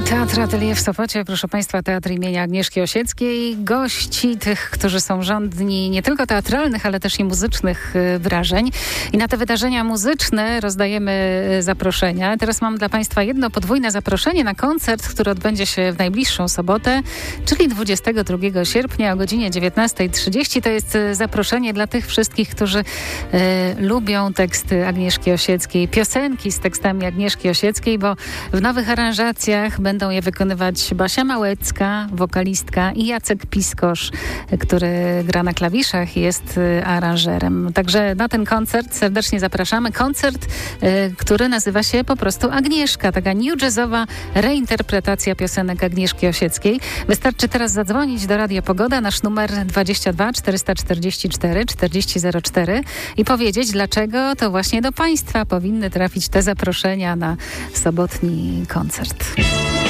Teatr Atelier w Sopocie, proszę Państwa, Teatr imienia Agnieszki Osieckiej. Gości tych, którzy są żądni nie tylko teatralnych, ale też i muzycznych wrażeń. I na te wydarzenia muzyczne rozdajemy zaproszenia. Teraz mam dla Państwa jedno podwójne zaproszenie na koncert, który odbędzie się w najbliższą sobotę, czyli 22 sierpnia o godzinie 19:30. To jest zaproszenie dla tych wszystkich, którzy lubią teksty Agnieszki Osieckiej, piosenki z tekstami Agnieszki Osieckiej, bo w nowych aranżacjach będą je wykonywać Basia Małecka, wokalistka, i Jacek Piskosz, który gra na klawiszach i jest aranżerem. Także na ten koncert serdecznie zapraszamy. Koncert, który nazywa się po prostu Agnieszka. Taka new jazzowa reinterpretacja piosenek Agnieszki Osieckiej. Wystarczy teraz zadzwonić do Radia Pogoda, nasz numer 22 444 4004 i powiedzieć, dlaczego to właśnie do Państwa powinny trafić te zaproszenia na sobotni koncert.